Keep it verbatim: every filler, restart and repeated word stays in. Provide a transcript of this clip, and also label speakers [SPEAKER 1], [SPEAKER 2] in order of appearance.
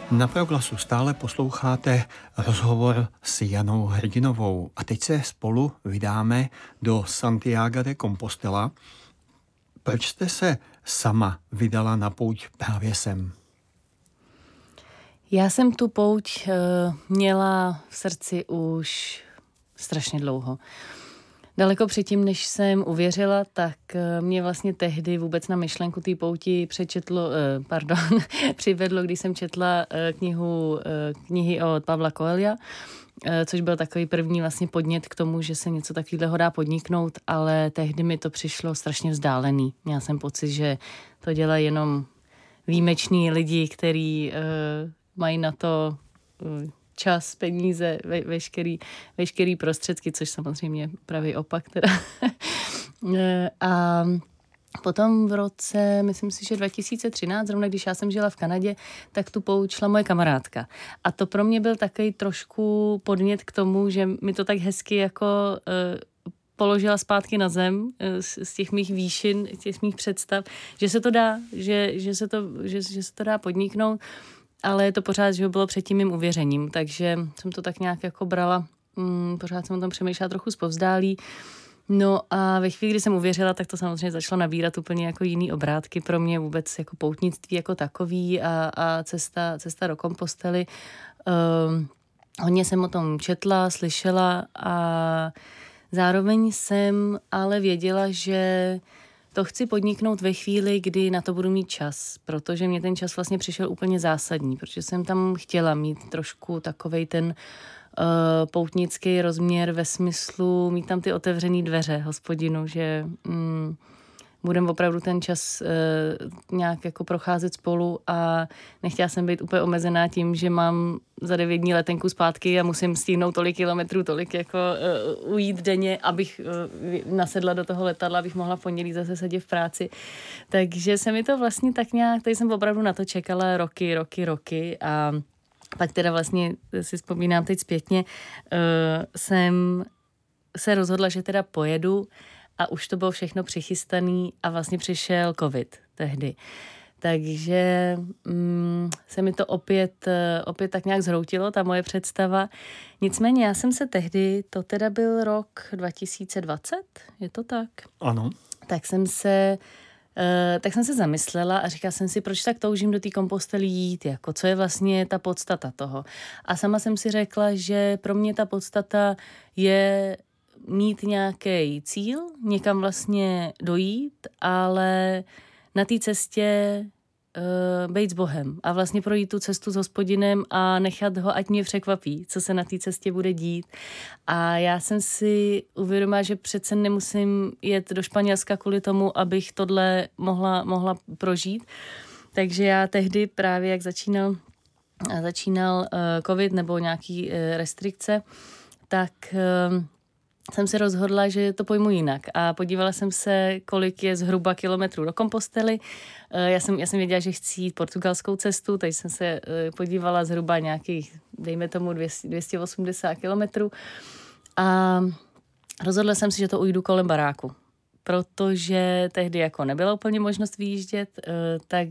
[SPEAKER 1] Na Proglasu stále posloucháte rozhovor s Janou Hrdinovou a teď se spolu vydáme do Santiago de Compostela. Proč jste se sama vydala na pouť právě sem?
[SPEAKER 2] Já jsem tu pouť uh, měla v srdci už strašně dlouho. Daleko předtím, než jsem uvěřila, tak mě vlastně tehdy vůbec na myšlenku té pouti přečetlo, pardon, přivedlo, když jsem četla knihu, knihy od Pavla Coelha, což byl takový první vlastně podnět k tomu, že se něco takového dá podniknout, ale tehdy mi to přišlo strašně vzdálený. Měla jsem pocit, že to dělají jenom výjimeční lidi, kteří uh, mají na to uh, čas, peníze, ve, veškerý, veškerý prostředky, což samozřejmě pravý opak teda. A potom v roce, myslím si, že dva tisíce třináct, zrovna když já jsem žila v Kanadě, tak tu pouť šla moje kamarádka. A to pro mě byl takový trošku podnět k tomu, že mi to tak hezky jako uh, položila zpátky na zem uh, z, z těch mých výšin, těch mých představ, že se to dá, že, že, se, to, že, že se to dá podniknout. Ale to pořád, že bylo předtím mým uvěřením, takže jsem to tak nějak jako brala, mm, pořád jsem o tom přemýšlela trochu zpovzdálí. No a ve chvíli, kdy jsem uvěřila, tak to samozřejmě začalo nabírat úplně jako jiný obrátky pro mě, vůbec jako poutnictví jako takový a, a cesta, cesta do Compostely. Um, hodně jsem o tom četla, slyšela a zároveň jsem ale věděla, že to chci podniknout ve chvíli, kdy na to budu mít čas, protože mě ten čas vlastně přišel úplně zásadní, protože jsem tam chtěla mít trošku takovej ten uh, poutnický rozměr ve smyslu mít tam ty otevřený dveře Hospodinu, že mm, budeme opravdu ten čas uh, nějak jako procházet spolu a nechtěla jsem být úplně omezená tím, že mám za devět dní letenku zpátky a musím stihnout tolik kilometrů, tolik jako uh, ujít denně, abych uh, nasedla do toho letadla, abych mohla v pondělí zase sedět v práci. Takže se mi to vlastně tak nějak, tady jsem opravdu na to čekala roky, roky, roky a pak teda vlastně si vzpomínám teď zpětně, uh, jsem se rozhodla, že teda pojedu a už to bylo všechno přichystaný a vlastně přišel covid tehdy. Takže mm, se mi to opět, opět tak nějak zhroutilo, ta moje představa. Nicméně já jsem se tehdy, to teda byl rok dva tisíce dvacet, je to tak?
[SPEAKER 1] Ano.
[SPEAKER 2] Tak jsem se, uh, tak jsem se zamyslela a říkala jsem si, proč tak toužím do té Compostely jít, jako co je vlastně ta podstata toho. A sama jsem si řekla, že pro mě ta podstata je mít nějaký cíl, někam vlastně dojít, ale na té cestě uh, být s Bohem a vlastně projít tu cestu s Hospodinem a nechat ho, ať mě překvapí, co se na té cestě bude dít. A já jsem si uvědomila, že přece nemusím jet do Španělska kvůli tomu, abych tohle mohla, mohla prožít. Takže já tehdy právě, jak začínal, začínal uh, covid nebo nějaký uh, restrikce, tak uh, jsem se rozhodla, že to pojmu jinak a podívala jsem se, kolik je zhruba kilometrů do Compostely. Já jsem, já jsem věděla, že chci jít portugalskou cestu, takže jsem se podívala zhruba nějakých, dejme tomu dvě stě osmdesát kilometrů a rozhodla jsem si, že to ujdu kolem baráku, protože tehdy jako nebyla úplně možnost vyjíždět, tak